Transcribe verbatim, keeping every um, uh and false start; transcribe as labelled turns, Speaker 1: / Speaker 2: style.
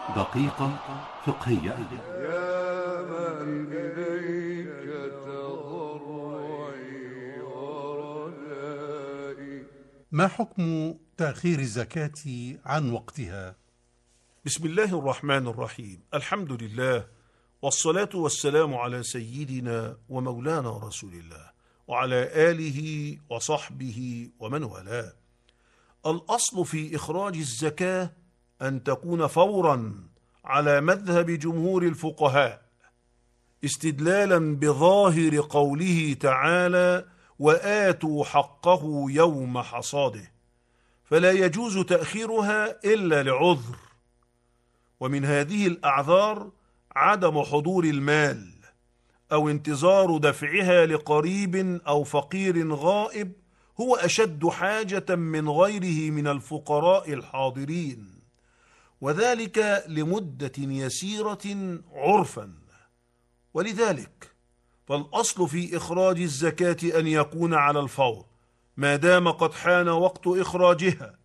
Speaker 1: دقيقة فقهية.
Speaker 2: يا من إليك تضرعي ورجائي.
Speaker 3: ما حكم تأخير الزكاة عن وقتها؟
Speaker 4: بسم الله الرحمن الرحيم. الحمد لله، والصلاة والسلام على سيدنا ومولانا رسول الله وعلى آله وصحبه ومن والاه. الأصل في إخراج الزكاة أن تكون فورا على مذهب جمهور الفقهاء، استدلالا بظاهر قوله تعالى: وآتوا حقه يوم حصاده، فلا يجوز تأخيرها إلا لعذر، ومن هذه الأعذار عدم حضور المال أو انتظار دفعها لقريب أو فقير غائب هو أشد حاجة من غيره من الفقراء الحاضرين، وذلك لمدة يسيرة عرفا. ولذلك فالأصل في إخراج الزكاة أن يكون على الفور ما دام قد حان وقت إخراجها،